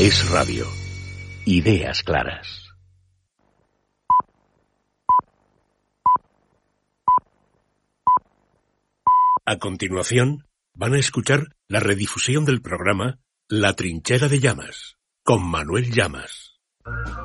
Es Radio. Ideas claras. A continuación, van a escuchar la redifusión del programa La Trinchera de Llamas, con Manuel Llamas.